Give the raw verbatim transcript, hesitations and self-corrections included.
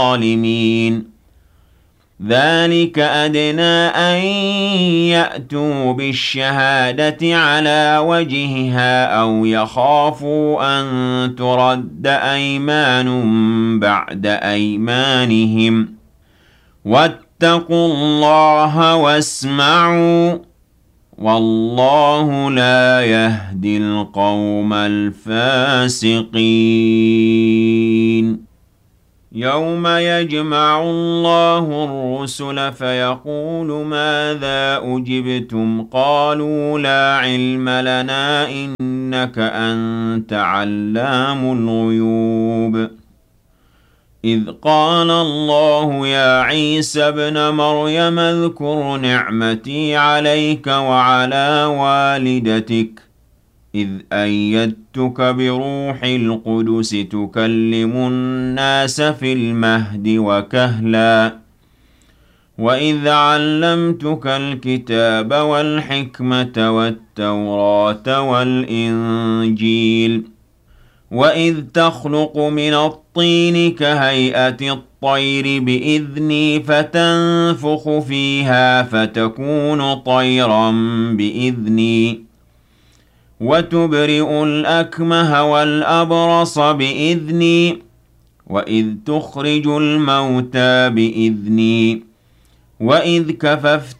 الظالمين ذلك أدنى أن يأتوا بالشهادة على وجهها أو يخافوا أن ترد أيمان بعد أيمانهم واتقوا الله واسمعوا والله لا يهدي القوم الفاسقين يوم يجمع الله الرسل فيقول ماذا أجبتم قالوا لا علم لنا إنك أنت علام الغيوب إذ قال الله يا عيسى ابن مريم اذكر نعمتي عليك وعلى والدتك إذ أيدتك بروح القدس تكلم الناس في المهد وكهلا وإذ علمتك الكتاب والحكمة والتوراة والإنجيل وإذ تخلق من الطين كهيئة الطير بإذني فتنفخ فيها فتكون طيرا بإذني وتبرئ الأكمه والأبرص بإذني وإذ تخرج الموتى بإذني وإذ كففت